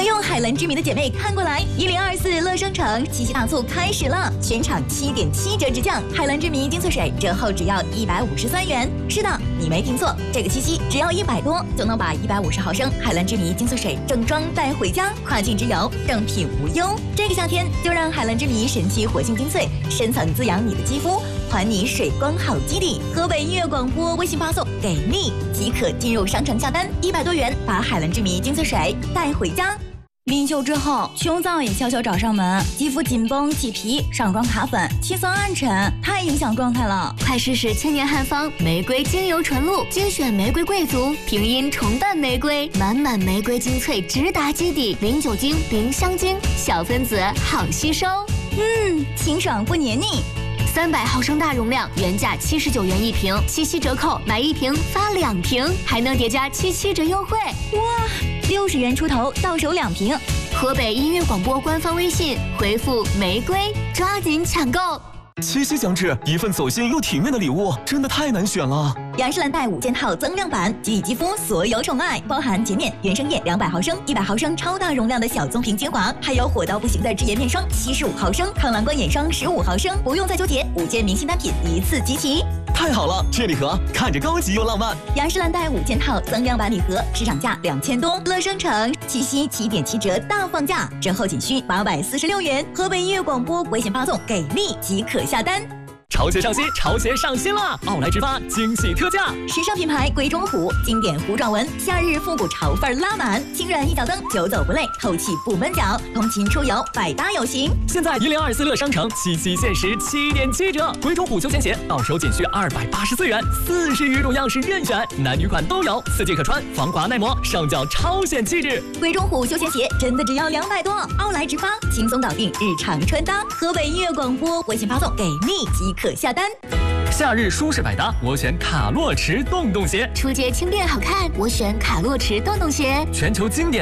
用海蓝之谜的姐妹看过来，1024乐商城七夕大促开始了，全场7.7折直降，海蓝之谜精粹水折后只要153元。是的，你没听错，这个七夕只要100多就能把150毫升海蓝之谜精粹水正装带回家，跨境之游正品无忧。这个夏天就让海蓝之谜神奇活性精粹深层滋养你的肌肤，还你水光好基底。河北音乐广播微信发送给力即可进入商城下单，100多元把海蓝之谜精粹水带回家。临休之后，穷燥也悄悄找上门，肌肤紧绷起皮，上妆卡粉，气色暗沉，太影响状态了。 快试试千年汉方玫瑰精油纯露，精选玫瑰贵族，平阴重瓣玫瑰，满满玫瑰精粹直达基底，零酒精，零香精，小分子好吸收。 清爽不黏腻。 300毫升大容量，原价79元一瓶，七夕折扣买1瓶发2瓶，还能叠加77折优惠。 哇，60元出头到手2瓶。 河北音乐广播官方微信回复玫瑰，抓紧抢购。 七夕将至，一份走心又体面的礼物，真的太难选了。 雅诗兰黛5件套增量版，给予肌肤所有宠爱，包含洁面、原生液200毫升、100毫升超大容量的小棕瓶精华，还有火到不行的智颜面霜75毫升、抗蓝光眼霜15毫升，不用再纠结，5件明星单品一次集齐。 太好了，这礼盒看着高级又浪漫。 雅诗兰黛5件套增量版礼盒，市场价2000多，乐商城七夕7.7折大放价，折后仅需846元。河北音乐广播微信发送给力即可下单。 潮鞋上新，潮鞋上新啦！奥莱直发惊喜特价， 时尚品牌贵中虎，经典糊状纹，夏日复古潮范拉满，轻软一脚蹬，久走不累，透气不闷脚，通勤出游百搭有型。 现在1024乐商城七夕限时7.7折，贵中虎休闲鞋到手仅需284元，40余种样式任选，男女款都有，4季可穿，防滑耐磨，上脚超显气质。 贵中虎休闲鞋真的只要200多，奥莱直发轻松搞定日常穿搭。河北音乐广播微信发送给力即可下单。 夏日舒适百搭，我选卡洛驰洞洞鞋。 出街轻便好看，我选卡洛驰洞洞鞋。 全球经典